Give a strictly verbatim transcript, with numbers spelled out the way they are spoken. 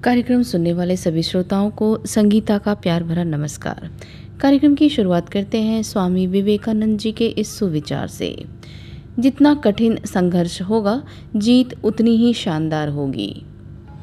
कार्यक्रम सुनने वाले सभी श्रोताओं को संगीता का प्यार भरा नमस्कार। कार्यक्रम की शुरुआत करते हैं स्वामी विवेकानंद जी के इस सुविचार से। जितना कठिन संघर्ष होगा, जीत उतनी ही शानदार होगी।